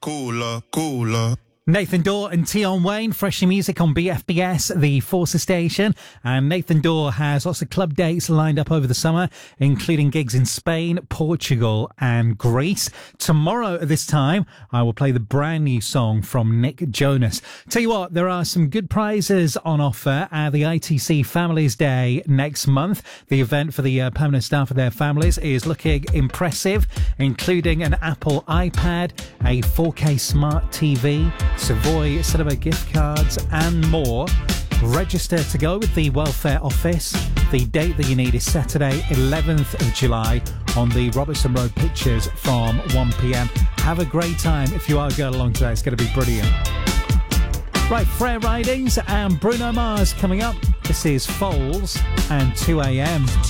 Cooler, cooler. Nathan Dorr and Tion Wayne, freshly music on BFBS, the Forcer station. And Nathan Dorr has lots of club dates lined up over the summer, including gigs in Spain, Portugal and Greece. Tomorrow at this time, I will play the brand new song from Nick Jonas. Tell you what, there are some good prizes on offer at the ITC Families Day next month. The event for the permanent staff and their families is looking impressive, including an Apple iPad, a 4K smart TV, Savoy Cinema gift cards and more. Register to go with the Welfare Office. The date that you need is Saturday 11th of July on the Robertson Road Pictures from 1pm. Have a great time if you are going along today. It's going to be brilliant. Right, Freya Ridings and Bruno Mars coming up. This is Foals and 2am.